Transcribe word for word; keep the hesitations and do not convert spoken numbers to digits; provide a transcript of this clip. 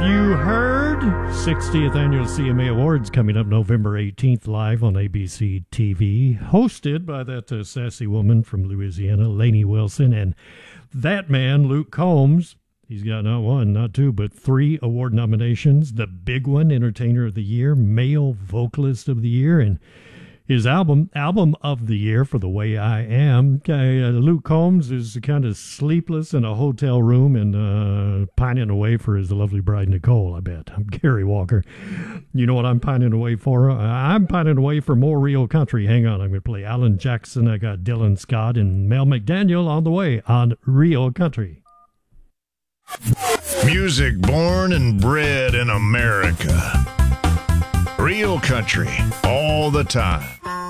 you heard? sixtieth Annual C M A Awards coming up November eighteenth live on A B C T V, hosted by that uh, sassy woman from Louisiana, Lainey Wilson, and that man, Luke Combs. He's got not one, not two, but three award nominations. The big one, Entertainer of the Year, Male Vocalist of the Year, and his album, Album of the Year for The Way I Am. Uh, Luke Combs is kind of sleepless in a hotel room and uh, pining away for his lovely bride, Nicole, I bet. I'm Gary Walker. You know what I'm pining away for? Uh, I'm pining away for more real country. Hang on, I'm going to play Alan Jackson. I got Dylan Scott and Mel McDaniel on the way on Real Country. Music born and bred in America. Real country all the time.